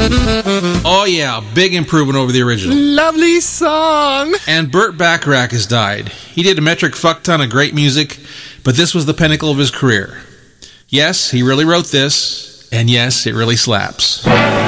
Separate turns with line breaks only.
Oh yeah, big improvement over the original.
Lovely song.
And Burt Bacharach has died. He did a metric fuck ton of great music, but this was the pinnacle of his career. Yes, he really wrote this, and yes, it really slaps.